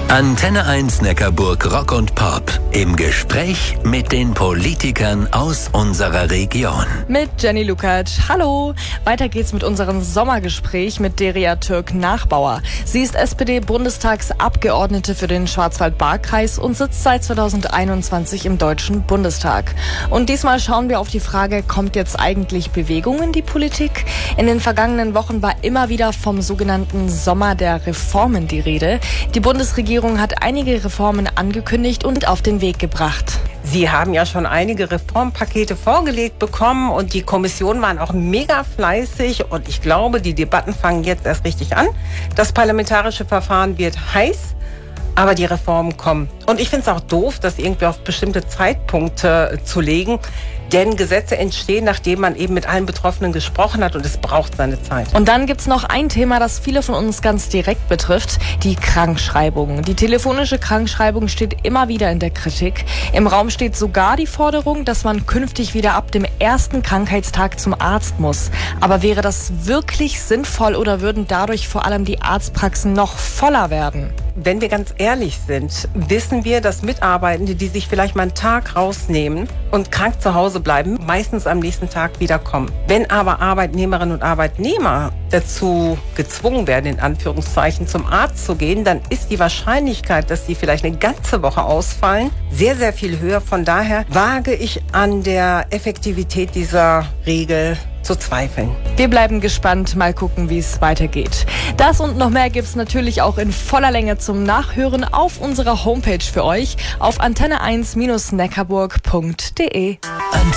Antenne 1 Neckarburg Rock und Pop im Gespräch mit den Politikern aus unserer Region. Mit Jenny Lukacs. Hallo. Weiter geht's mit unserem Sommergespräch mit Derya Türk-Nachbauer. Sie ist SPD-Bundestagsabgeordnete für den Schwarzwald-Baar-Kreis und sitzt seit 2021 im Deutschen Bundestag. Und diesmal schauen wir auf die Frage, kommt jetzt eigentlich Bewegung in die Politik? In den vergangenen Wochen war immer wieder vom sogenannten Sommer der Reformen die Rede. Die Bundesregierung hat einige Reformen angekündigt und auf den Weg gebracht. Sie haben ja schon einige Reformpakete vorgelegt bekommen und die Kommissionen waren auch mega fleißig und ich glaube, die Debatten fangen jetzt erst richtig an. Das parlamentarische Verfahren wird heiß, aber die Reformen kommen. Und ich finde es auch doof, das irgendwie auf bestimmte Zeitpunkte zu legen. Denn Gesetze entstehen, nachdem man eben mit allen Betroffenen gesprochen hat und es braucht seine Zeit. Und dann gibt's noch ein Thema, das viele von uns ganz direkt betrifft, die Krankschreibung. Die telefonische Krankschreibung steht immer wieder in der Kritik. Im Raum steht sogar die Forderung, dass man künftig wieder ab dem ersten Krankheitstag zum Arzt muss. Aber wäre das wirklich sinnvoll oder würden dadurch vor allem die Arztpraxen noch voller werden? Wenn wir ganz ehrlich sind, wissen wir, dass Mitarbeitende, die sich vielleicht mal einen Tag rausnehmen und krank zu Hause bleiben, meistens am nächsten Tag wieder kommen. Wenn aber Arbeitnehmerinnen und Arbeitnehmer dazu gezwungen werden, in Anführungszeichen zum Arzt zu gehen, dann ist die Wahrscheinlichkeit, dass sie vielleicht eine ganze Woche ausfallen, sehr, sehr viel höher. Von daher wage ich an der Effektivität dieser Regel zu zweifeln. Wir bleiben gespannt, mal gucken, wie es weitergeht. Das und noch mehr gibt's natürlich auch in voller Länge zum Nachhören auf unserer Homepage für euch auf antenne1-neckarburg.de.